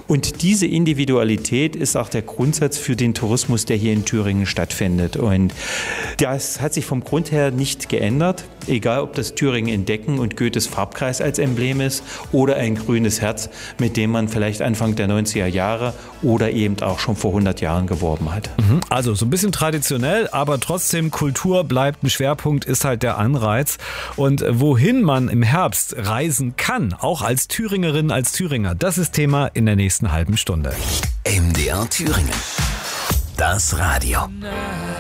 Und diese Individualität ist auch der Grundsatz für den Tourismus, der hier in Thüringen stattfindet. Und das hat sich vom Grund her nicht geändert, egal ob das Thüringen entdecken und Goethes Farbkreis als Emblem ist oder ein grünes Herz, mit dem man vielleicht Anfang der 90er Jahre oder eben auch schon vor 100 Jahren geworben hat. Also so ein bisschen traditionell, aber trotzdem Kultur bleibt ein Schwerpunkt, ist halt der Anreiz. Und wohin man im Herbst reisen kann, auch als Thüringerin, als Thüringer, das ist Thema in der nächsten halben Stunde. MDR Thüringen. Das Radio.